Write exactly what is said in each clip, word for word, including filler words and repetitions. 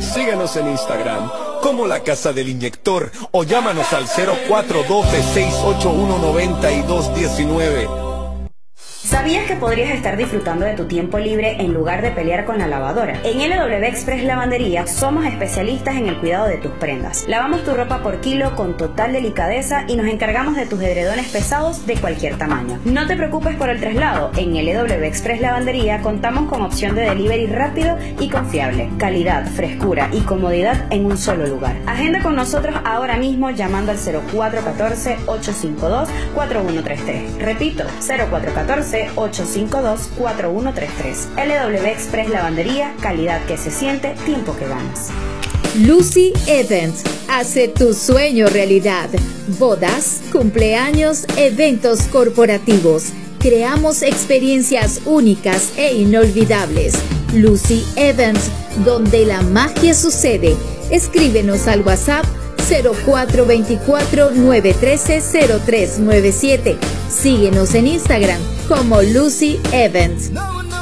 Síguenos en Instagram como La Casa del Inyector o llámanos al cero cuatro uno dos, seis ocho uno, nueve dos uno nueve. ¿Sabías que podrías estar disfrutando de tu tiempo libre en lugar de pelear con la lavadora? En L W Express Lavandería somos especialistas en el cuidado de tus prendas. Lavamos tu ropa por kilo con total delicadeza y nos encargamos de tus edredones pesados de cualquier tamaño. No te preocupes por el traslado. En L W Express Lavandería contamos con opción de delivery rápido y confiable. Calidad, frescura y comodidad en un solo lugar. Agenda con nosotros ahora mismo llamando al cero cuatro uno cuatro, ocho cinco dos, cuatro uno tres tres. Repito, cero cuatro uno cuatro, ocho cinco dos, cuatro uno tres tres. L W Express Lavandería, calidad que se siente, tiempo que ganas. Lucy Events hace tu sueño realidad. Bodas, cumpleaños, eventos corporativos. Creamos experiencias únicas e inolvidables. Lucy Events, donde la magia sucede. Escríbenos al WhatsApp cero cuatro dos cuatro, nueve uno tres, cero tres nueve siete. Síguenos en Instagram como Lucy Events.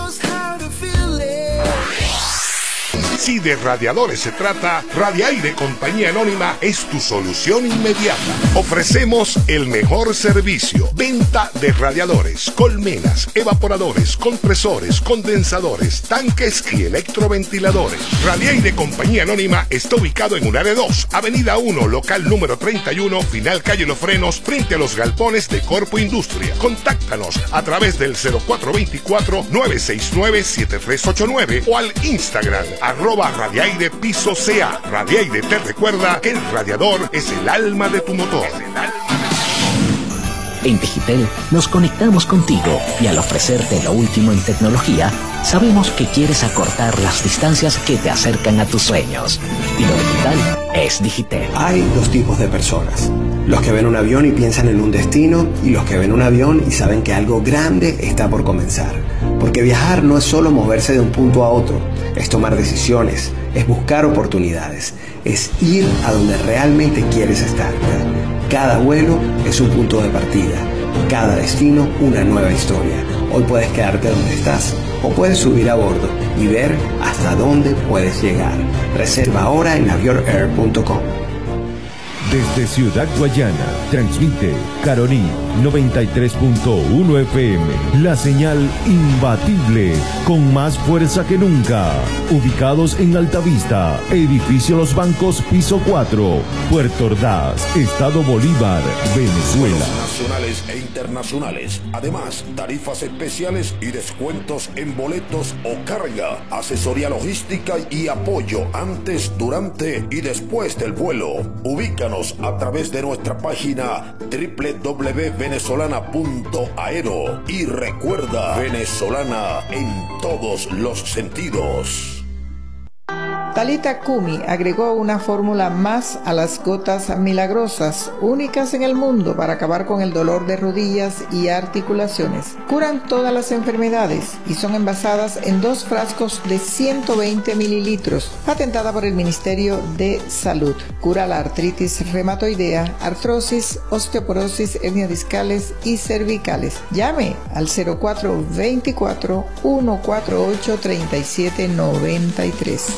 Si de radiadores se trata, Radiaire Compañía Anónima es tu solución inmediata. Ofrecemos el mejor servicio. Venta de radiadores, colmenas, evaporadores, compresores, condensadores, tanques y electroventiladores. Radiaire Compañía Anónima está ubicado en Unare dos, Avenida uno, local número treinta y uno, final calle Los Frenos, frente a los galpones de Corpo Industria. Contáctanos a través del cero cuatro dos cuatro, nueve seis nueve, siete tres ocho nueve o al Instagram, arroba Radiaire Piso C A. Radiaire te recuerda que el radiador es el alma de tu motor. En Digitel nos conectamos contigo y al ofrecerte lo último en tecnología, sabemos que quieres acortar las distancias que te acercan a tus sueños. Y lo digital es Digitel. Hay dos tipos de personas. Los que ven un avión y piensan en un destino, y los que ven un avión y saben que algo grande está por comenzar. Porque viajar no es solo moverse de un punto a otro, es tomar decisiones, es buscar oportunidades, es ir a donde realmente quieres estar. Cada vuelo es un punto de partida, cada destino una nueva historia. Hoy puedes quedarte donde estás o puedes subir a bordo y ver hasta dónde puedes llegar. Reserva ahora en avion air punto com. Desde Ciudad Guayana, transmite Caroní noventa y tres punto uno F M, la señal imbatible, con más fuerza que nunca. Ubicados en Altavista, edificio Los Bancos, piso cuatro, Puerto Ordaz, Estado Bolívar, Venezuela. Nacionales e internacionales. Además, tarifas especiales y descuentos en boletos o carga, asesoría logística y apoyo antes, durante y después del vuelo. Ubícanos a través de nuestra página doble u doble u doble u punto venezolana punto aero y recuerda, venezolana en todos los sentidos. Talita Kumi agregó una fórmula más a las gotas milagrosas, únicas en el mundo para acabar con el dolor de rodillas y articulaciones. Curan todas las enfermedades y son envasadas en dos frascos de ciento veinte mililitros, patentada por el Ministerio de Salud. Cura la artritis reumatoidea, artrosis, osteoporosis, hernias discales y cervicales. Llame al cero cuatro dos cuatro, uno cuatro ocho, tres siete nueve tres.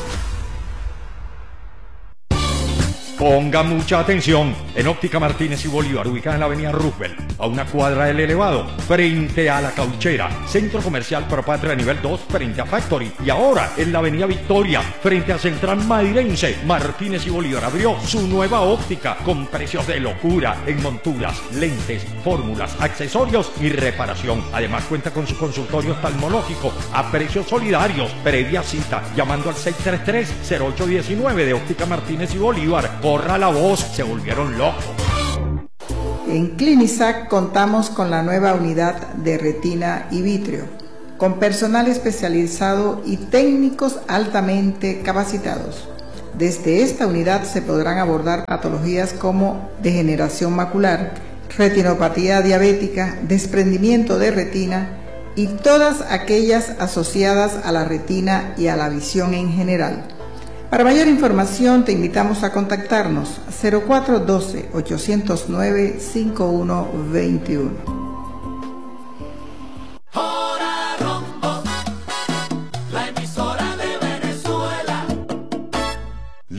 Ponga mucha atención. En Óptica Martínez y Bolívar, ubicada en la avenida Roosevelt, a una cuadra del elevado, frente a la Cauchera, centro comercial Propatria nivel dos, frente a Factory. Y ahora, en la avenida Victoria, frente a Central Madirense, Martínez y Bolívar abrió su nueva óptica con precios de locura en monturas, lentes, fórmulas, accesorios y reparación. Además, cuenta con su consultorio oftalmológico a precios solidarios. Previa cita, llamando al seis tres tres, cero ocho uno nueve de Óptica Martínez y Bolívar. Corra la voz, se volvieron locos. En Clinisac contamos con la nueva unidad de retina y vitrio, con personal especializado y técnicos altamente capacitados. Desde esta unidad se podrán abordar patologías como degeneración macular, retinopatía diabética, desprendimiento de retina y todas aquellas asociadas a la retina y a la visión en general. Para mayor información te invitamos a contactarnos cero cuatro uno dos, ocho cero nueve, cinco uno dos uno.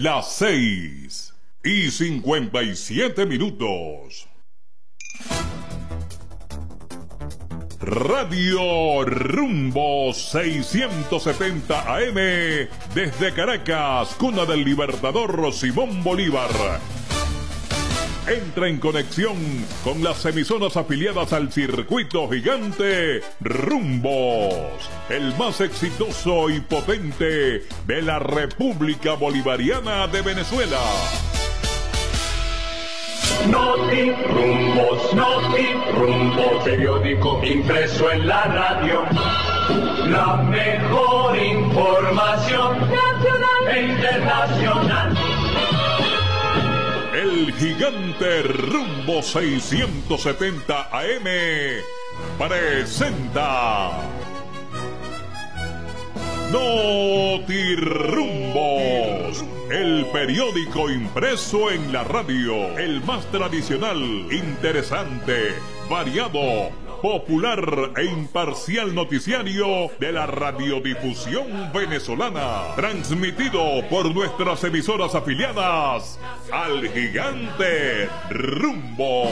Las seis y cincuenta y siete minutos. Radio Rumbo seiscientos setenta A M desde Caracas, cuna del Libertador Simón Bolívar. Entra en conexión con las emisoras afiliadas al circuito gigante Rumbos, el más exitoso y potente de la República Bolivariana de Venezuela. Noti Rumbos, Noti Rumbos, periódico impreso en la radio. La mejor información nacional e internacional. El gigante Rumbo seiscientos setenta A M presenta Noti Rumbos, el periódico impreso en la radio, el más tradicional, interesante, variado, popular e imparcial noticiario de la radiodifusión venezolana, transmitido por nuestras emisoras afiliadas al gigante Rumbos.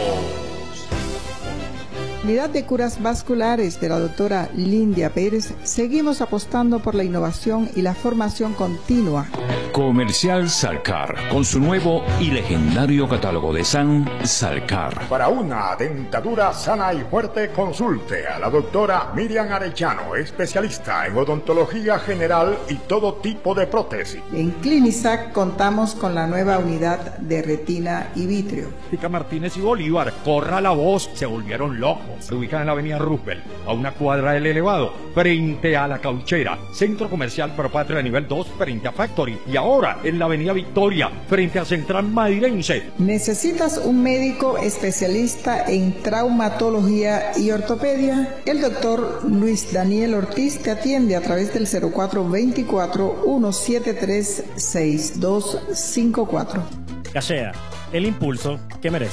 Unidad de Curas Vasculares de la doctora Lindia Pérez, seguimos apostando por la innovación y la formación continua. Comercial Salcar, con su nuevo y legendario catálogo de San Salcar. Para una dentadura sana y fuerte, consulte a la doctora Miriam Arellano, especialista en odontología general y todo tipo de prótesis. En Clinisac contamos con la nueva unidad de retina y vitrio. Pica Martínez y Bolívar, corra la voz, se volvieron locos. Se ubican en la avenida Roosevelt, a una cuadra del elevado, frente a la Cauchera, centro comercial Propatria nivel dos, frente a Factory, y ahora en la avenida Victoria, frente a Central Madirense. ¿Necesitas un médico especialista en traumatología y ortopedia? El doctor Luis Daniel Ortiz te atiende a través del cero cuatro veinticuatro, ciento setenta y tres, sesenta y dos cincuenta y cuatro. Cachea, el impulso que merece.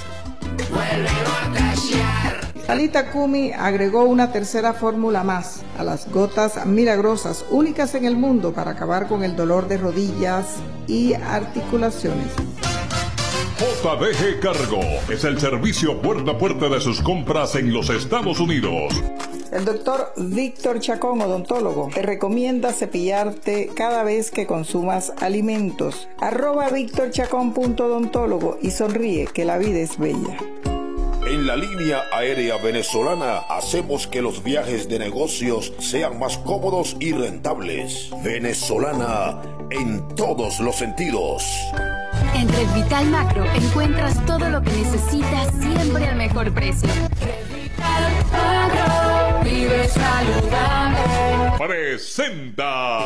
Alita Kumi agregó una tercera fórmula más a las gotas milagrosas, únicas en el mundo para acabar con el dolor de rodillas y articulaciones. J D G Cargo es el servicio puerta a puerta de sus compras en los Estados Unidos. El doctor Víctor Chacón, odontólogo, te recomienda cepillarte cada vez que consumas alimentos. Arroba víctor chacón punto odontólogo y sonríe, que la vida es bella. En la línea aérea venezolana hacemos que los viajes de negocios sean más cómodos y rentables. Venezolana en todos los sentidos. En Red Vital Macro encuentras todo lo que necesitas siempre al mejor precio. Red Vital Macro, vive saludable. Presenta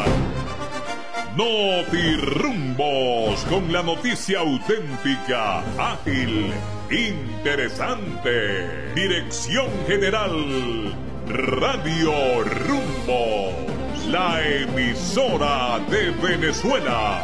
Noti Rumbos, con la noticia auténtica, ágil, interesante. Dirección General Radio Rumbos, la emisora de Venezuela.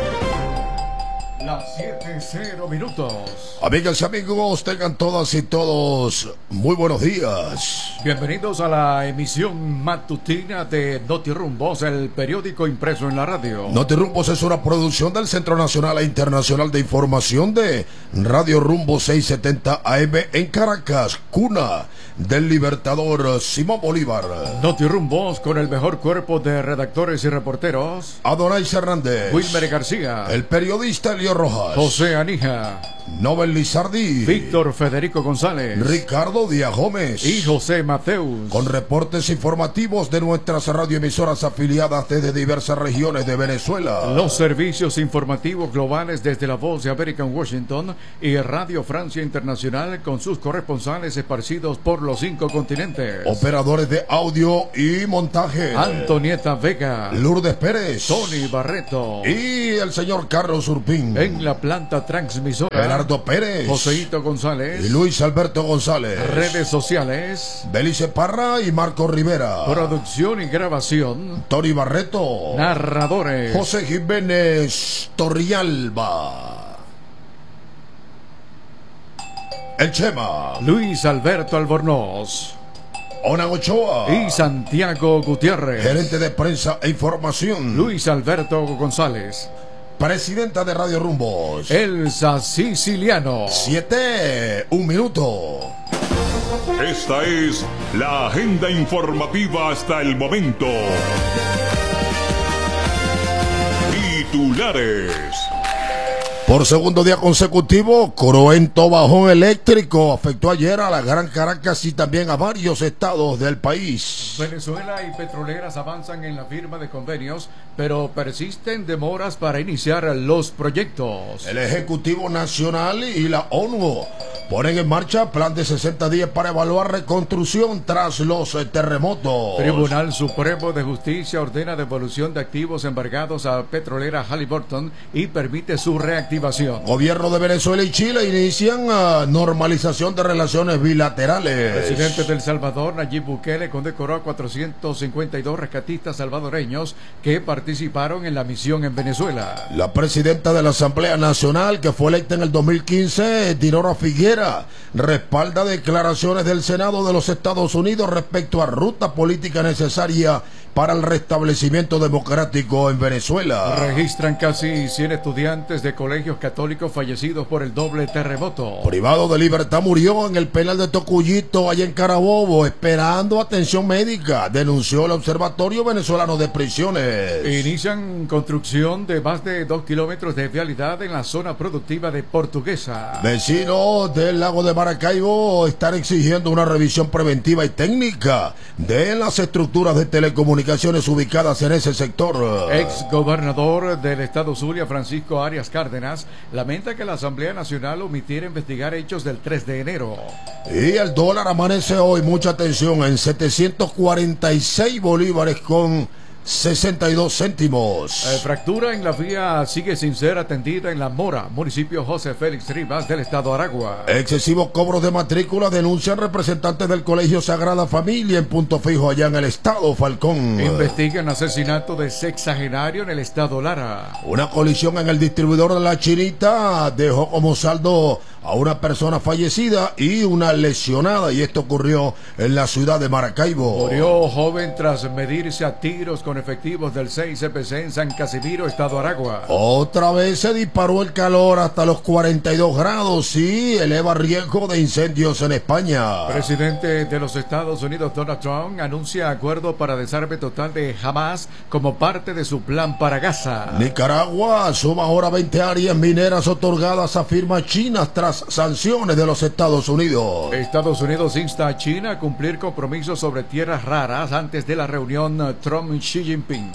Las siete cero minutos. Amigas y amigos, tengan todas y todos muy buenos días. Bienvenidos a la emisión matutina de Noti Rumbos, el periódico impreso en la radio. Noti Rumbos es una producción del Centro Nacional e Internacional de Información de Radio Rumbo seiscientos setenta A M en Caracas, cuna del Libertador Simón Bolívar. Noti Rumbos con el mejor cuerpo de redactores y reporteros: Adonai Hernández, Wilmer García, el periodista Elio Rojas, José Anija, Nobel Lizardi, Víctor Federico González, Ricardo Díaz Gómez y José Mateus, con reportes informativos de nuestras radioemisoras afiliadas desde diversas regiones de Venezuela. Los servicios informativos globales desde La Voz de América en Washington y Radio Francia Internacional con sus corresponsales esparcidos por los cinco continentes. Operadores de audio y montaje: Antonieta Vega, Lourdes Pérez, Tony Barreto y el señor Carlos Urpín. En la planta transmisora, Gerardo Pérez, Joseito González y Luis Alberto González. Redes sociales: Belice Parra y Marco Rivera. Producción y grabación: Tony Barreto. Narradores: José Jiménez Torrialba. El Chema, Luis Alberto Albornoz, Onan Ochoa y Santiago Gutiérrez. Gerente de prensa e información: Luis Alberto González. Presidenta de Radio Rumbos, Elsa Siciliano. Siete, un minuto. Esta es la agenda informativa hasta el momento. Titulares. Por segundo día consecutivo, cruento bajón eléctrico afectó ayer a la Gran Caracas y también a varios estados del país. Venezuela y petroleras avanzan en la firma de convenios, pero persisten demoras para iniciar los proyectos. El Ejecutivo Nacional y la ONU ponen en marcha plan de sesenta días para evaluar reconstrucción tras los terremotos. Tribunal Supremo de Justicia ordena devolución de activos embargados a petrolera Halliburton y permite su reactivación. Gobierno de Venezuela y Chile inician uh, normalización de relaciones bilaterales. El presidente de El Salvador, Nayib Bukele, condecoró a cuatrocientos cincuenta y dos rescatistas salvadoreños que participaron en la misión en Venezuela. La presidenta de la Asamblea Nacional, que fue electa en el dos mil quince, Dinora Figuera, respalda declaraciones del Senado de los Estados Unidos respecto a ruta política necesaria para el restablecimiento democrático en Venezuela. Registran casi cien estudiantes de colegios católicos fallecidos por el doble terremoto. Privado de libertad murió en el penal de Tocuyito, allá en Carabobo, esperando atención médica, denunció el Observatorio Venezolano de Prisiones. Inician construcción de más de dos kilómetros de vialidad en la zona productiva de Portuguesa. Vecinos del lago de Maracaibo están exigiendo una revisión preventiva y técnica de las estructuras de telecomunicaciones ubicadas en ese sector. Ex gobernador del estado Zulia, Francisco Arias Cárdenas, lamenta que la Asamblea Nacional omitiera investigar hechos del tres de enero. Y el dólar amanece hoy, mucha atención, en setecientos cuarenta y seis bolívares con sesenta y dos céntimos. Eh, fractura en la vía sigue sin ser atendida en La Mora, municipio José Félix Rivas del estado Aragua. Excesivos cobros de matrícula denuncian representantes del Colegio Sagrada Familia en Punto Fijo allá en el estado Falcón. Investigan asesinato de sexagenario en el estado Lara. Una colisión en el distribuidor de La Chinita dejó como saldo a una persona fallecida y una lesionada, y esto ocurrió en la ciudad de Maracaibo. Murió joven tras medirse a tiros con efectivos del seis C P C en San Casimiro, estado Aragua. Otra vez se disparó el calor hasta los cuarenta y dos grados y eleva riesgo de incendios en España. Presidente de los Estados Unidos, Donald Trump, anuncia acuerdo para desarme total de Hamas como parte de su plan para Gaza. Nicaragua suma ahora veinte áreas mineras otorgadas a firmas chinas tras sanciones de los Estados Unidos. Estados Unidos insta a China a cumplir compromisos sobre tierras raras antes de la reunión Trump-Xi Jinping.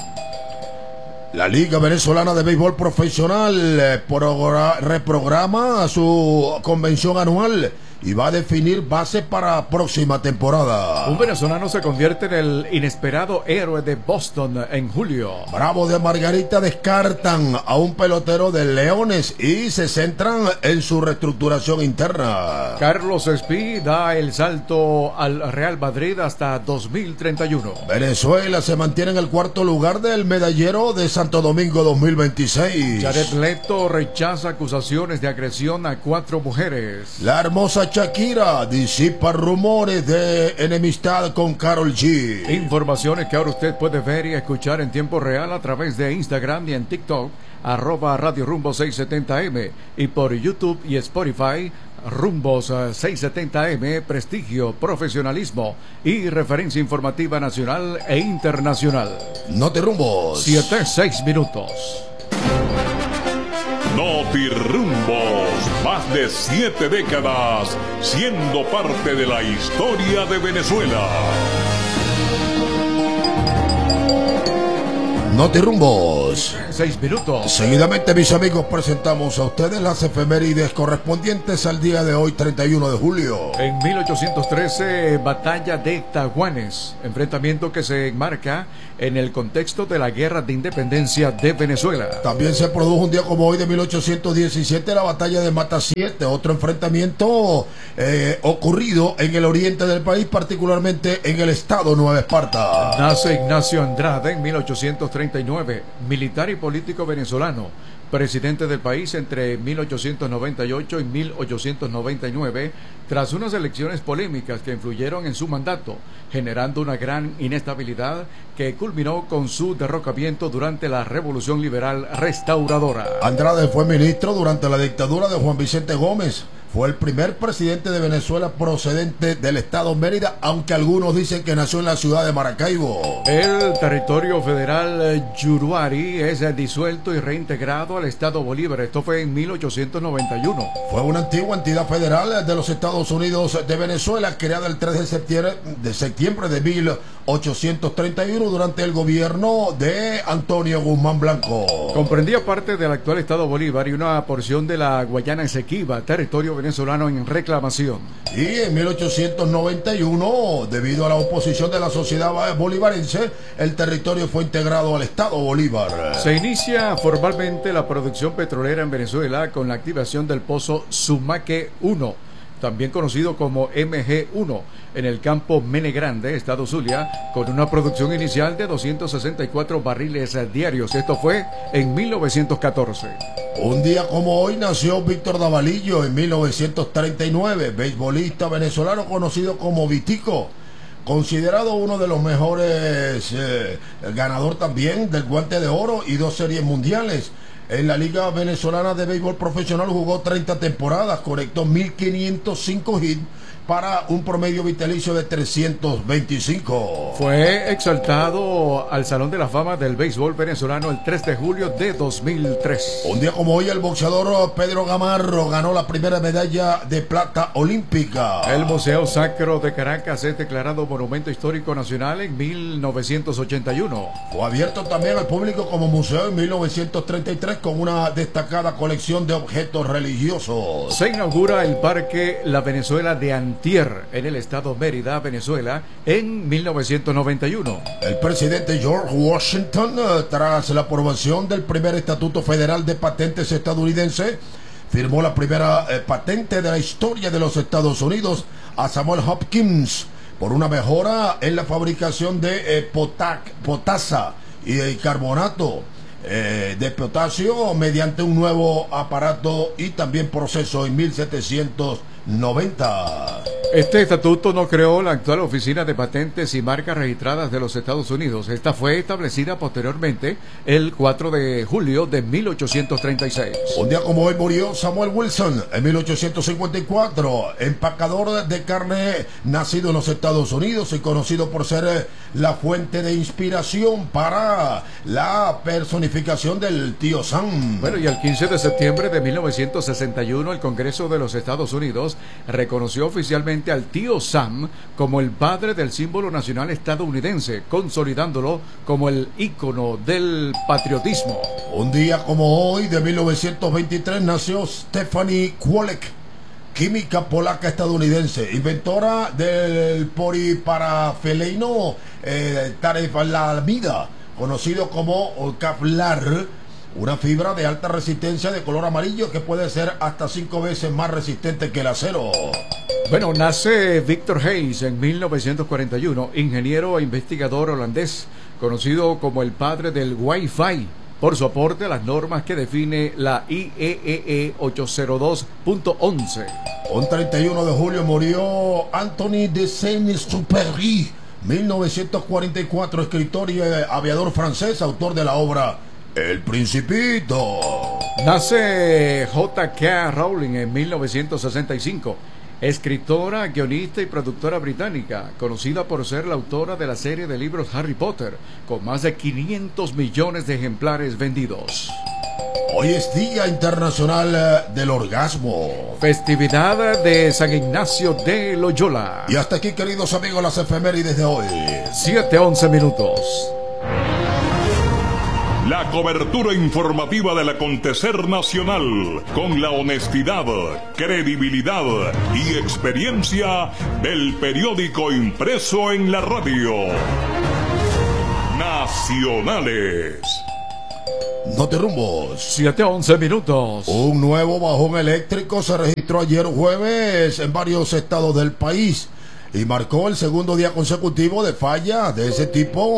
La Liga Venezolana de Béisbol Profesional eh, reprograma su convención anual y va a definir bases para la próxima temporada. Un venezolano se convierte en el inesperado héroe de Boston en julio. Bravos de Margarita descartan a un pelotero de Leones y se centran en su reestructuración interna. Carlos Espí da el salto al Real Madrid hasta dos mil treinta y uno. Venezuela se mantiene en el cuarto lugar del medallero de Santo Domingo dos mil veintiséis. Jared Leto rechaza acusaciones de agresión a cuatro mujeres. La hermosa Shakira disipa rumores de enemistad con Karol G. Informaciones que ahora usted puede ver y escuchar en tiempo real a través de Instagram y en TikTok, arroba Radio Rumbo seiscientos setenta M, y por YouTube y Spotify, Rumbos seiscientos setenta M, prestigio, profesionalismo y referencia informativa nacional e internacional. Noti Rumbos. Siete, seis minutos. Noti Rumbos, más de siete décadas siendo parte de la historia de Venezuela. Noti Rumbos. Seis minutos. Seguidamente, mis amigos, presentamos a ustedes las efemérides correspondientes al día de hoy, treinta y uno de julio. En mil ochocientos trece, batalla de Taguanes, enfrentamiento que se enmarca en el contexto de la guerra de independencia de Venezuela. También se produjo un día como hoy de mil ochocientos diecisiete la batalla de Mata siete, otro enfrentamiento eh, ocurrido en el oriente del país, particularmente en el estado Nueva Esparta. Nace Ignacio Andrade en mil ochocientos treinta y nueve, militar y político venezolano, presidente del país entre mil ochocientos noventa y ocho y mil ochocientos noventa y nueve, tras unas elecciones polémicas que influyeron en su mandato, generando una gran inestabilidad que culminó con su derrocamiento durante la Revolución Liberal Restauradora. Andrade fue ministro durante la dictadura de Juan Vicente Gómez. Fue el primer presidente de Venezuela procedente del estado Mérida, aunque algunos dicen que nació en la ciudad de Maracaibo. El territorio federal Yuruari es disuelto y reintegrado al estado Bolívar. Esto fue en mil ochocientos noventa y uno. Fue una antigua entidad federal de los Estados Unidos de Venezuela, creada el tres de septiembre de, septiembre de mil ochocientos treinta y uno durante el gobierno de Antonio Guzmán Blanco. Comprendía parte del actual estado Bolívar y una porción de la Guayana Esequiba, territorio venezolano en reclamación. Y en mil ochocientos noventa y uno, debido a la oposición de la sociedad bolivarense, el territorio fue integrado al estado Bolívar. Se inicia formalmente la producción petrolera en Venezuela con la activación del pozo Sumaque uno, también conocido como M G uno, en el campo Mene Grande, estado Zulia, con una producción inicial de doscientos sesenta y cuatro barriles diarios. Esto fue en mil novecientos catorce. Un día como hoy nació Víctor Davalillo en mil novecientos treinta y nueve, beisbolista venezolano conocido como Vitico, considerado uno de los mejores, eh, ganador también del Guante de Oro y dos series mundiales. En la Liga Venezolana de Béisbol Profesional jugó treinta temporadas, conectó mil quinientos cinco hits para un promedio vitalicio de trescientos veinticinco. Fue exaltado al Salón de la Fama del Béisbol Venezolano el tres de julio de dos mil tres. Un día como hoy, el boxeador Pedro Gamarro ganó la primera medalla de plata olímpica. El Museo Sacro de Caracas es declarado Monumento Histórico Nacional en mil novecientos ochenta y uno. Fue abierto también al público como museo en mil novecientos treinta y tres con una destacada colección de objetos religiosos. Se inaugura el Parque La Venezuela de Antier en el estado Mérida, Venezuela, en mil novecientos noventa y uno. El presidente George Washington, tras la aprobación del primer Estatuto Federal de Patentes estadounidense, firmó la primera eh, patente de la historia de los Estados Unidos a Samuel Hopkins por una mejora en la fabricación de eh, potac, potasa y de carbonato eh, de potasio mediante un nuevo aparato y también proceso en mil setecientos noventa. Este estatuto no creó la actual Oficina de Patentes y Marcas Registradas de los Estados Unidos. Esta fue establecida posteriormente el cuatro de julio de mil ochocientos treinta y seis. Un día como hoy murió Samuel Wilson en mil ochocientos cincuenta y cuatro, empacador de carne nacido en los Estados Unidos y conocido por ser la fuente de inspiración para la personificación del tío Sam. Bueno, y el quince de septiembre de mil novecientos sesenta y uno el Congreso de los Estados Unidos reconoció oficialmente al tío Sam como el padre del símbolo nacional estadounidense, consolidándolo como el ícono del patriotismo. Un día como hoy de mil novecientos veintitrés nació Stephanie Kwolek, química polaca estadounidense, inventora del poliparafeleino eh, tarefalamida, conocido como Kevlar, una fibra de alta resistencia de color amarillo que puede ser hasta cinco veces más resistente que el acero. Bueno, nace Victor Hayes en mil novecientos cuarenta y uno, ingeniero e investigador holandés, conocido como el padre del Wi-Fi, por su aporte a las normas que define la I E E E ochocientos dos punto once. Un treinta y uno de julio murió Anthony de Saint-Exupéry, mil novecientos cuarenta y cuatro, escritor y aviador francés, autor de la obra El Principito. Nace J K Rowling en mil novecientos sesenta y cinco, escritora, guionista y productora británica, conocida por ser la autora de la serie de libros Harry Potter, con más de quinientos millones de ejemplares vendidos. Hoy es Día Internacional del Orgasmo, festividad de San Ignacio de Loyola. Y hasta aquí, queridos amigos, las efemérides de hoy. siete once minutos. La cobertura informativa del acontecer nacional, con la honestidad, credibilidad y experiencia del periódico impreso en la radio. Nacionales. Notirumbos. siete once minutos. Un nuevo bajón eléctrico se registró ayer jueves en varios estados del país y marcó el segundo día consecutivo de falla de ese tipo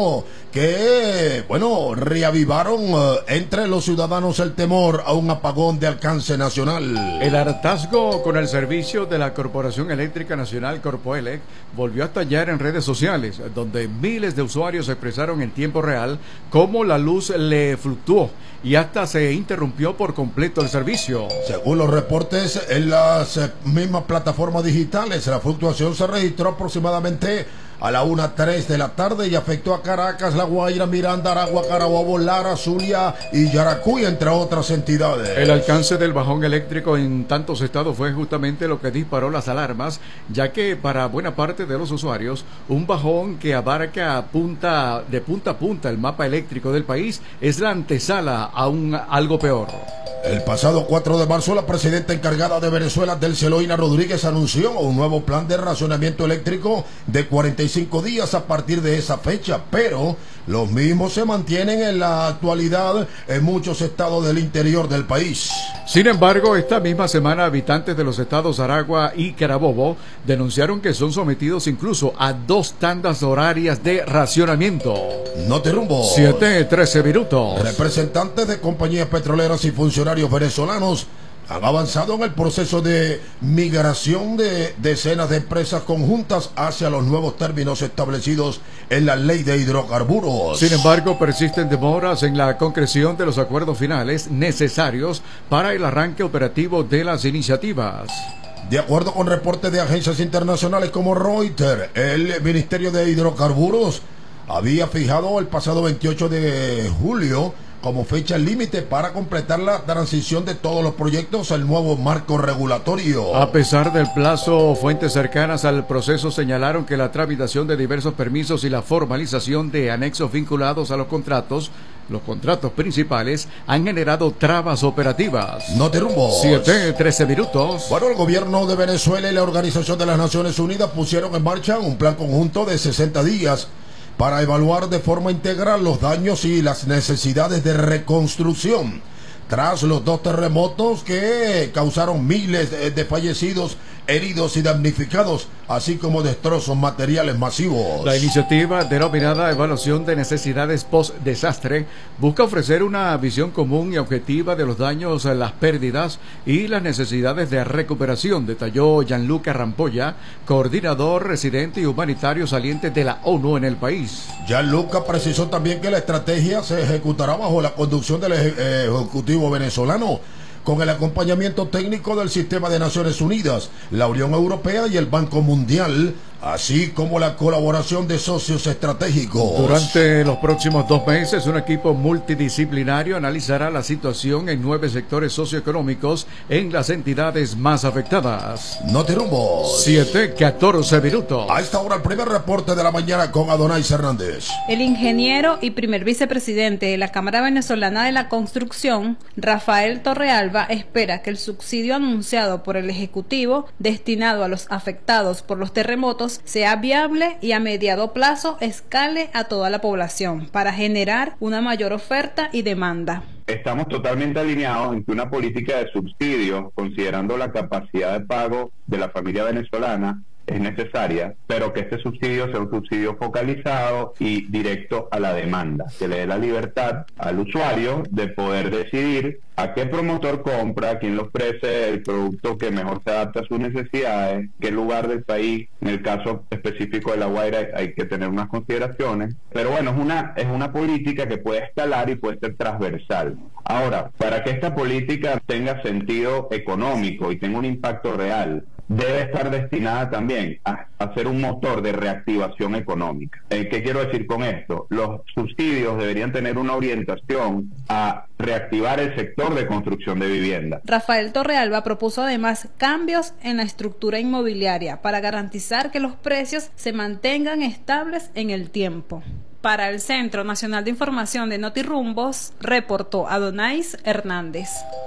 que, bueno, reavivaron eh, entre los ciudadanos el temor a un apagón de alcance nacional. El hartazgo con el servicio de la Corporación Eléctrica Nacional, Corpoelec, volvió a estallar en redes sociales, donde miles de usuarios expresaron en tiempo real cómo la luz le fluctuó y hasta se interrumpió por completo el servicio. Según los reportes en las eh, mismas plataformas digitales, la fluctuación se registró aproximadamente a la una tres de la tarde y afectó a Caracas, La Guaira, Miranda, Aragua, Carabobo, Lara, Zulia y Yaracuy, entre otras entidades. El alcance del bajón eléctrico en tantos estados fue justamente lo que disparó las alarmas, ya que para buena parte de los usuarios, un bajón que abarca punta, de punta a punta el mapa eléctrico del país es la antesala a un algo peor. El pasado cuatro de marzo, la presidenta encargada de Venezuela, Delceloina Rodríguez, anunció un nuevo plan de racionamiento eléctrico de cuarenta y cinco días a partir de esa fecha, pero los mismos se mantienen en la actualidad en muchos estados del interior del país. Sin embargo, esta misma semana, habitantes de los estados Aragua y Carabobo denunciaron que son sometidos incluso a dos tandas horarias de racionamiento. No te rumbo. siete trece minutos. Representantes de compañías petroleras y funcionarios venezolanos han avanzado en el proceso de migración de decenas de empresas conjuntas hacia los nuevos términos establecidos en la ley de hidrocarburos. Sin embargo, persisten demoras en la concreción de los acuerdos finales necesarios para el arranque operativo de las iniciativas. De acuerdo con reportes de agencias internacionales como Reuters, el Ministerio de Hidrocarburos había fijado el pasado veintiocho de julio como fecha límite para completar la transición de todos los proyectos al nuevo marco regulatorio. A pesar del plazo, fuentes cercanas al proceso señalaron que la tramitación de diversos permisos y la formalización de anexos vinculados a los contratos, los contratos principales, han generado trabas operativas. No te rumbo. siete trece minutos. Bueno, el gobierno de Venezuela y la Organización de las Naciones Unidas pusieron en marcha un plan conjunto de sesenta días para evaluar de forma integral los daños y las necesidades de reconstrucción tras los dos terremotos que causaron miles de fallecidos, heridos y damnificados, así como destrozos materiales masivos. La iniciativa denominada Evaluación de Necesidades Post-Desastre busca ofrecer una visión común y objetiva de los daños, las pérdidas y las necesidades de recuperación, detalló Gianluca Rampolla, coordinador residente y humanitario saliente de la ONU en el país. Gianluca precisó también que la estrategia se ejecutará bajo la conducción del Ejecutivo venezolano, con el acompañamiento técnico del Sistema de Naciones Unidas, la Unión Europea y el Banco Mundial, así como la colaboración de socios estratégicos. Durante los próximos dos meses, un equipo multidisciplinario analizará la situación en nueve sectores socioeconómicos en las entidades más afectadas. No te rumbo. siete catorce minutos. A esta hora el primer reporte de la mañana con Adonai Hernández. El ingeniero y primer vicepresidente de la Cámara Venezolana de la Construcción, Rafael Torrealba, espera que el subsidio anunciado por el Ejecutivo destinado a los afectados por los terremotos sea viable y a mediado plazo escale a toda la población para generar una mayor oferta y demanda. Estamos totalmente alineados en que una política de subsidio, considerando la capacidad de pago de la familia venezolana, es necesaria, pero que este subsidio sea un subsidio focalizado y directo a la demanda, que le dé la libertad al usuario de poder decidir a qué promotor compra, quién le ofrece el producto que mejor se adapta a sus necesidades, qué lugar del país. En el caso específico de La Guaira hay que tener unas consideraciones, pero bueno, es una, es una política que puede escalar y puede ser transversal. Ahora, para que esta política tenga sentido económico y tenga un impacto real, debe estar destinada también a, a ser un motor de reactivación económica. Eh, ¿Qué quiero decir con esto? Los subsidios deberían tener una orientación a reactivar el sector de construcción de vivienda. Rafael Torrealba propuso además cambios en la estructura inmobiliaria para garantizar que los precios se mantengan estables en el tiempo. Para el Centro Nacional de Información de Notirumbos, reportó Adonais Hernández.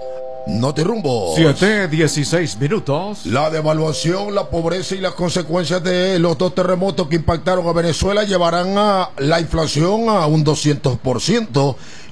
Notirumbo. siete dieciséis minutos. La devaluación, la pobreza y las consecuencias de los dos terremotos que impactaron a Venezuela llevarán a la inflación a un doscientos por ciento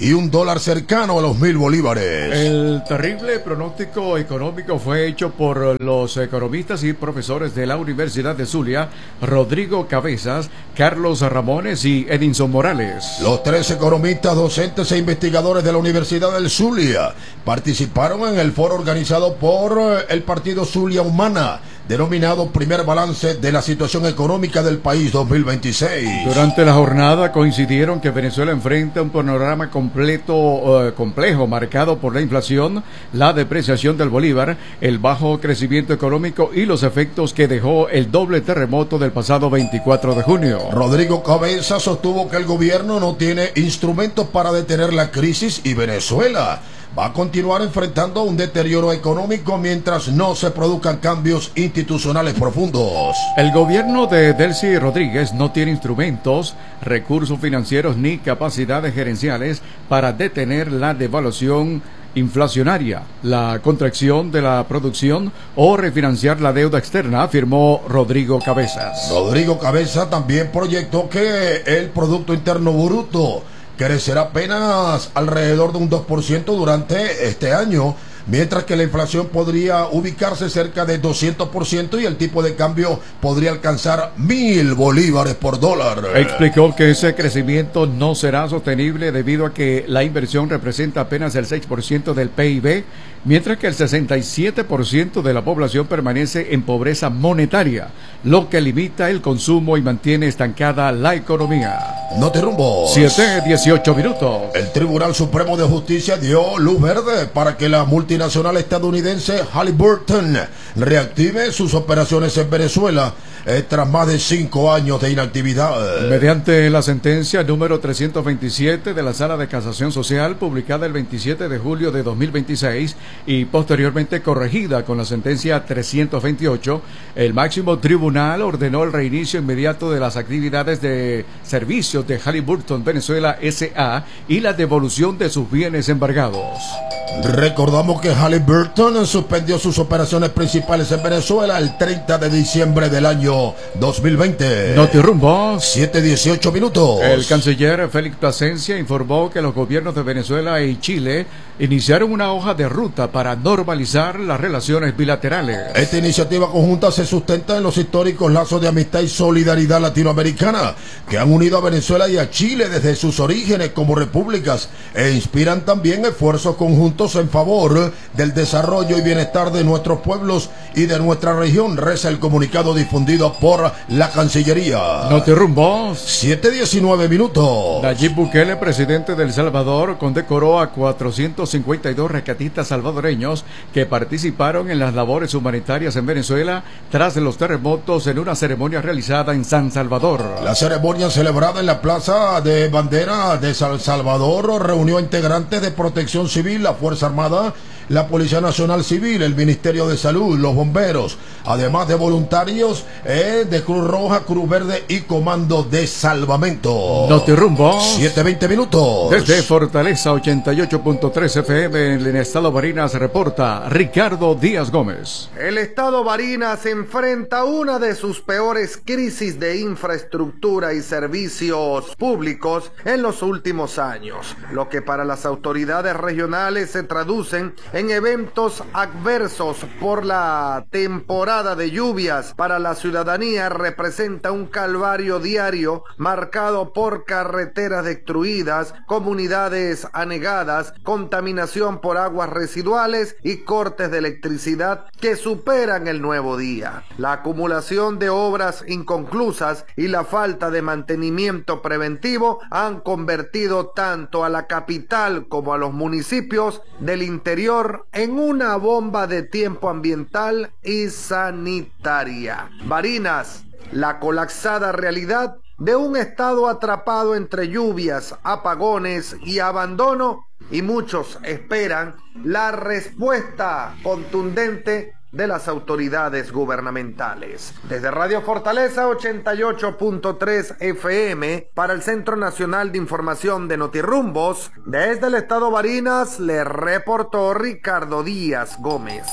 y un dólar cercano a los mil bolívares. El terrible pronóstico económico fue hecho por los economistas y profesores de la Universidad de Zulia, Rodrigo Cabezas, Carlos Ramones y Edinson Morales. Los tres economistas, docentes e investigadores de la Universidad del Zulia participaron en el foro organizado por el partido Zulia Humana, denominado Primer Balance de la Situación Económica del País dos mil veintiséis. Durante la jornada coincidieron que Venezuela enfrenta un panorama completo, uh, complejo, marcado por la inflación, la depreciación del bolívar, el bajo crecimiento económico y los efectos que dejó el doble terremoto del pasado veinticuatro de junio. Rodrigo Cabeza sostuvo que el gobierno no tiene instrumentos para detener la crisis y Venezuela va a continuar enfrentando un deterioro económico mientras no se produzcan cambios institucionales profundos. El gobierno de Delcy Rodríguez no tiene instrumentos, recursos financieros ni capacidades gerenciales para detener la devaluación inflacionaria, la contracción de la producción o refinanciar la deuda externa, afirmó Rodrigo Cabezas. Rodrigo Cabeza también proyectó que el Producto Interno Bruto crecerá apenas alrededor de un dos por ciento durante este año, mientras que la inflación podría ubicarse cerca de doscientos por ciento y el tipo de cambio podría alcanzar mil bolívares por dólar. Explicó que ese crecimiento no será sostenible debido a que la inversión representa apenas el seis por ciento del P I B, mientras que el sesenta y siete por ciento de la población permanece en pobreza monetaria, lo que limita el consumo y mantiene estancada la economía. No te rumbo. siete dieciocho minutos. El Tribunal Supremo de Justicia dio luz verde para que la multinacional estadounidense Halliburton reactive sus operaciones en Venezuela eh, tras más de cinco años de inactividad. Mediante la sentencia número trescientos veintisiete de la Sala de Casación Social, publicada el veintisiete de julio de dos mil veintiséis y posteriormente corregida con la sentencia trescientos veintiocho, el máximo tribunal ordenó el reinicio inmediato de las actividades de servicios de Halliburton Venezuela S A y la devolución de sus bienes embargados. Recordamos que Halliburton suspendió sus operaciones principales en Venezuela el treinta de diciembre del año dos mil veinte. Notirumbo. siete dieciocho minutos. El canciller Félix Plasencia informó que los gobiernos de Venezuela y Chile iniciaron una hoja de ruta para normalizar las relaciones bilaterales. Esta iniciativa conjunta se sustenta en los históricos lazos de amistad y solidaridad latinoamericana que han unido a Venezuela y a Chile desde sus orígenes como repúblicas e inspiran también esfuerzos conjuntos en favor del desarrollo y bienestar de nuestros pueblos y de nuestra región, reza el comunicado difundido por la Cancillería. Notirumbo. siete diecinueve minutos. Nayib Bukele, presidente de El Salvador, condecoró a cuatrocientos cincuenta y dos rescatistas salvadoreños que participaron en las labores humanitarias en Venezuela tras los terremotos en una ceremonia realizada en San Salvador. La ceremonia celebrada en la Plaza de Bandera de San Salvador reunió integrantes de Protección Civil, la Fuerza Armada, la Policía Nacional Civil, el Ministerio de Salud, los bomberos, además de voluntarios eh, de Cruz Roja, Cruz Verde y Comando de Salvamento. Notirumbo. siete veinte minutos. Desde Fortaleza ochenta y ocho punto tres F M en el estado Barinas reporta Ricardo Díaz Gómez. El estado Barinas enfrenta una de sus peores crisis de infraestructura y servicios públicos en los últimos años, lo que para las autoridades regionales se traducen en eventos adversos por la temporada de lluvias. Para la ciudadanía representa un calvario diario marcado por carreteras destruidas, comunidades anegadas, contaminación por aguas residuales y cortes de electricidad que superan el nuevo día. La acumulación de obras inconclusas y la falta de mantenimiento preventivo han convertido tanto a la capital como a los municipios del interior en una bomba de tiempo ambiental y sanitaria. Barinas, la colapsada realidad de un estado atrapado entre lluvias, apagones y abandono, y muchos esperan la respuesta contundente de las autoridades gubernamentales. Desde Radio Fortaleza ochenta y ocho punto tres F M para el Centro Nacional de Información de Notirrumbos, desde el estado Barinas le reportó Ricardo Díaz Gómez.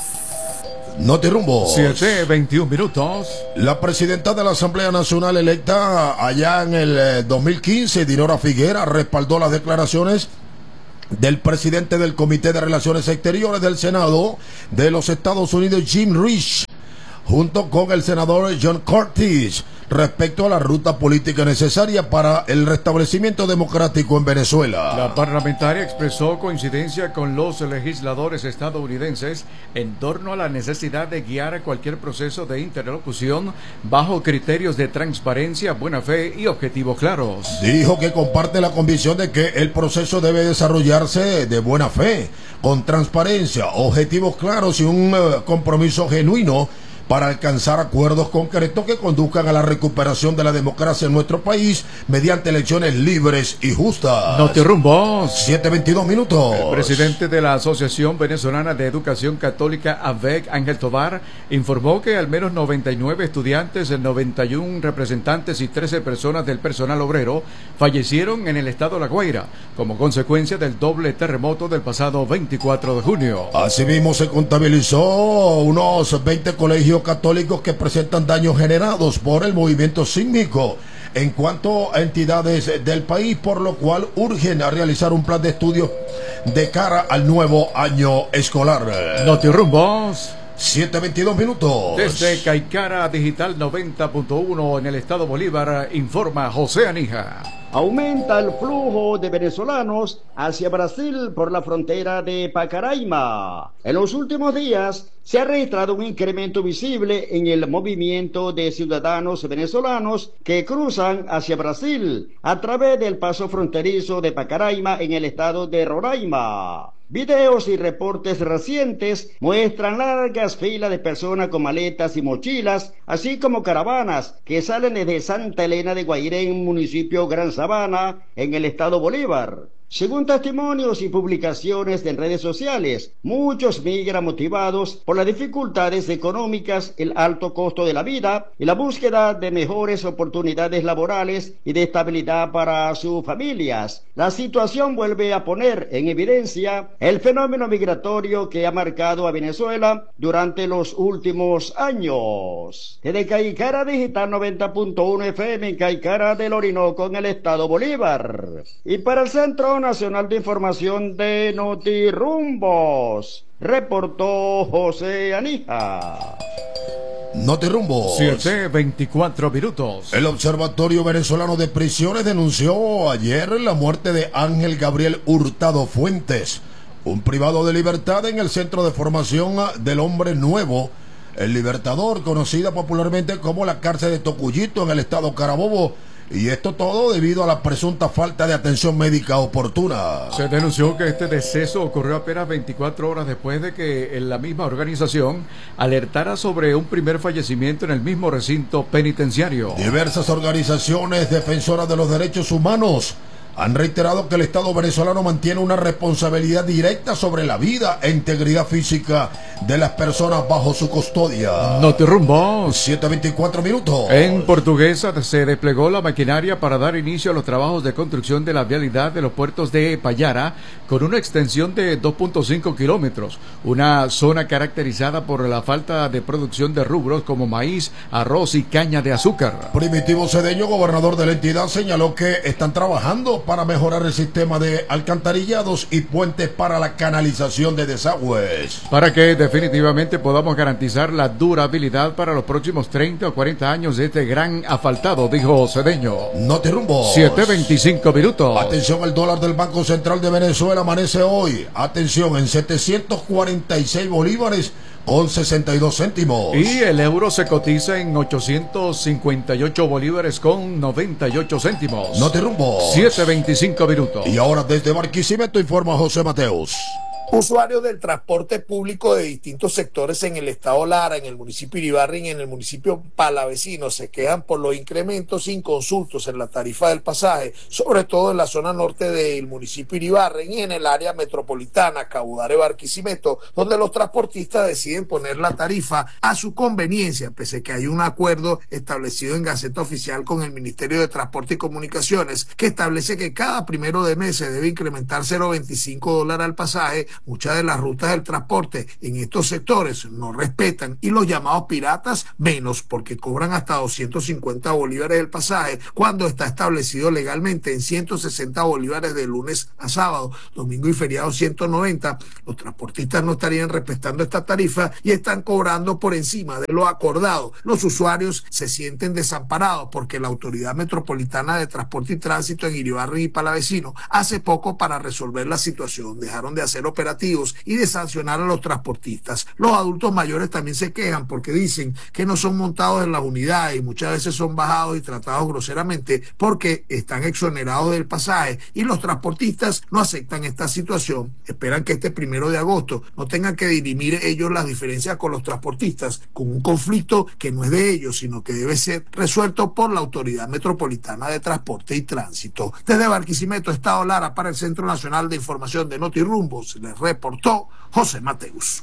Notirumbo. siete veintiún minutos. La presidenta de la Asamblea Nacional electa allá en el dos mil quince, Dinora Figuera, respaldó las declaraciones del presidente del Comité de Relaciones Exteriores del Senado de los Estados Unidos, Jim Risch, junto con el senador John Cortes, respecto a la ruta política necesaria para el restablecimiento democrático en Venezuela. La parlamentaria expresó coincidencia con los legisladores estadounidenses en torno a la necesidad de guiar cualquier proceso de interlocución bajo criterios de transparencia, buena fe y objetivos claros. Dijo que comparte la convicción de que el proceso debe desarrollarse de buena fe, con transparencia, objetivos claros y un uh, compromiso genuino para alcanzar acuerdos concretos que conduzcan a la recuperación de la democracia en nuestro país mediante elecciones libres y justas. Notirumbos. siete veintidós minutos. El presidente de la Asociación Venezolana de Educación Católica, A V E C, Ángel Tobar, informó que al menos noventa y nueve estudiantes, noventa y uno representantes y trece personas del personal obrero fallecieron en el estado La Guaira como consecuencia del doble terremoto del pasado veinticuatro de junio. Asimismo, se contabilizó unos veinte colegios católicos que presentan daños generados por el movimiento sísmico en cuanto a entidades del país, por lo cual urgen a realizar un plan de estudio de cara al nuevo año escolar. Notirumbos. siete veintidós minutos. Desde Caicara Digital noventa punto uno en el estado Bolívar, informa José Anija. Aumenta el flujo de venezolanos hacia Brasil por la frontera de Pacaraima. En los últimos días se ha registrado un incremento visible en el movimiento de ciudadanos venezolanos que cruzan hacia Brasil a través del paso fronterizo de Pacaraima en el estado de Roraima. Videos y reportes recientes muestran largas filas de personas con maletas y mochilas, así como caravanas que salen desde Santa Elena de Guairén, municipio Gran Sabana, en el estado Bolívar. Según testimonios y publicaciones en redes sociales, muchos migran motivados por las dificultades económicas, el alto costo de la vida y la búsqueda de mejores oportunidades laborales y de estabilidad para sus familias. La situación vuelve a poner en evidencia el fenómeno migratorio que ha marcado a Venezuela durante los últimos años. Desde Caicara Digital noventa punto uno F M en Caicara del Orinoco, en el estado Bolívar. Y para el Centro Nacional de Información de Notirumbos, reportó José Anija. Notirumbos. siete veinticuatro minutos. El Observatorio Venezolano de Prisiones denunció ayer la muerte de Ángel Gabriel Hurtado Fuentes, un privado de libertad en el Centro de Formación del Hombre Nuevo, El Libertador, conocida popularmente como la cárcel de Tocuyito en el estado Carabobo. Y esto todo debido a la presunta falta de atención médica oportuna. Se denunció que este deceso ocurrió apenas veinticuatro horas después de que en la misma organización alertara sobre un primer fallecimiento en el mismo recinto penitenciario. Diversas organizaciones defensoras de los derechos humanos han reiterado que el Estado venezolano mantiene una responsabilidad directa sobre la vida e integridad física de las personas bajo su custodia. Notirumbos. siete veinticuatro minutos. En Portuguesa se desplegó la maquinaria para dar inicio a los trabajos de construcción de la vialidad de los puertos de Payara con una extensión de dos punto cinco kilómetros, una zona caracterizada por la falta de producción de rubros como maíz, arroz y caña de azúcar. Primitivo Cedeño, gobernador de la entidad, señaló que están trabajando para mejorar el sistema de alcantarillados y puentes para la canalización de desagües. Para que definitivamente podamos garantizar la durabilidad para los próximos treinta o cuarenta años de este gran asfaltado, dijo Cedeño. Notirumbos. siete veinticinco minutos. Atención, el dólar del Banco Central de Venezuela amanece hoy, atención, en setecientos cuarenta y seis bolívares con sesenta y dos céntimos. Y el euro se cotiza en ochocientos cincuenta y ocho bolívares con noventa y ocho céntimos. Notirumbos. siete veinticinco minutos. Y ahora desde Barquisimeto informa José Mateos. Usuarios del transporte público de distintos sectores en el estado Lara, en el municipio Iribarren y en el municipio Palavecino se quejan por los incrementos inconsultos en la tarifa del pasaje, sobre todo en la zona norte del municipio Iribarren y en el área metropolitana, Caudare, Barquisimeto, donde los transportistas deciden poner la tarifa a su conveniencia, pese a que hay un acuerdo establecido en Gaceta Oficial con el Ministerio de Transporte y Comunicaciones, que establece que cada primero de mes se debe incrementar cero punto veinticinco dólares al pasaje, muchas de las rutas del transporte en estos sectores no respetan, y los llamados piratas menos, porque cobran hasta doscientos cincuenta bolívares el pasaje cuando está establecido legalmente en ciento sesenta bolívares de lunes a sábado, domingo y feriado ciento noventa. Los transportistas no estarían respetando esta tarifa y están cobrando por encima de lo acordado. Los usuarios se sienten desamparados porque la Autoridad Metropolitana de Transporte y Tránsito en Iribarren y Palavecino hace poco para resolver la situación dejaron de hacer operativos y de sancionar a los transportistas. Los adultos mayores también se quejan porque dicen que no son montados en las unidades y muchas veces son bajados y tratados groseramente porque están exonerados del pasaje, y los transportistas no aceptan esta situación. Esperan que este primero de agosto no tengan que dirimir ellos las diferencias con los transportistas, con un conflicto que no es de ellos, sino que debe ser resuelto por la Autoridad Metropolitana de Transporte y Tránsito. Desde Barquisimeto, Estado Lara, para el Centro Nacional de Información de Notirumbos, les reportó José Mateus.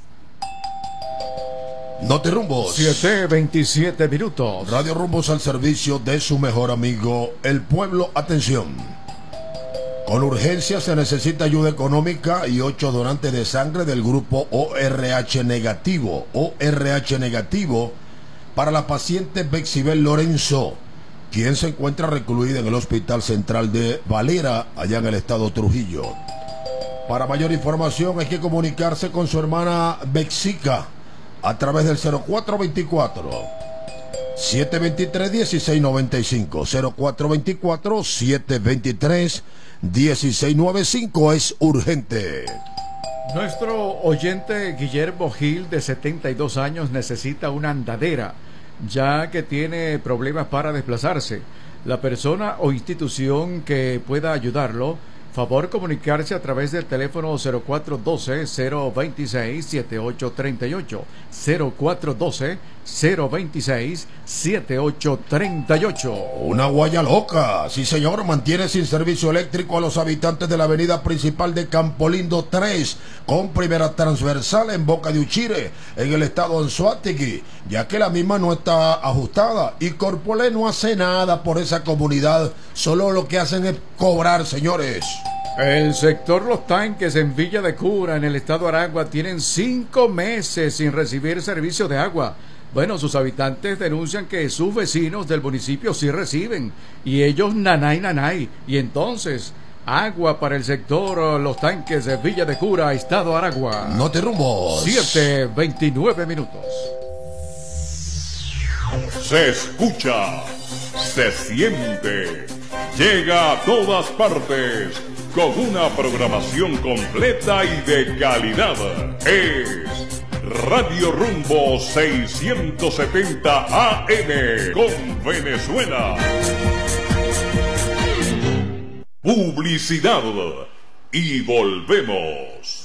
Notirumbos. siete veintisiete minutos. Radio Rumbos al servicio de su mejor amigo, el pueblo. Atención. Con urgencia se necesita ayuda económica y ocho donantes de sangre del grupo O R H negativo. O R H negativo para la paciente Bexibel Lorenzo, quien se encuentra recluida en el Hospital Central de Valera, allá en el estado Trujillo. Para mayor información hay que comunicarse con su hermana Bexica a través del cero cuatro veinticuatro, siete veintitrés, dieciséis noventa y cinco. cero cuatro veinticuatro, siete veintitrés, dieciséis noventa y cinco. Es urgente. Nuestro oyente Guillermo Gil, de setenta y dos años, necesita una andadera, ya que tiene problemas para desplazarse. La persona o institución que pueda ayudarlo, favor comunicarse a través del teléfono cero cuatro uno dos, cero dos seis, siete ocho tres ocho, cero cuatro uno dos, cero dos seis, siete ocho tres ocho. Una guaya loca, sí señor, mantiene sin servicio eléctrico a los habitantes de la avenida principal de Campolindo tres, con primera transversal en Boca de Uchire, en el estado Anzoátegui, ya que la misma no está ajustada y Corpolé no hace nada por esa comunidad, solo lo que hacen es cobrar, señores. El sector Los Tanques en Villa de Cura, en el estado Aragua, tienen cinco meses sin recibir servicio de agua. Bueno, sus habitantes denuncian que sus vecinos del municipio sí reciben, y ellos nanay nanay. Y entonces, agua para el sector Los Tanques de Villa de Cura, estado Aragua. Notirumbos. siete veintinueve minutos. Se escucha, se siente, llega a todas partes, con una programación completa y de calidad. Es Radio Rumbo seiscientos setenta A M con Venezuela. Publicidad y volvemos.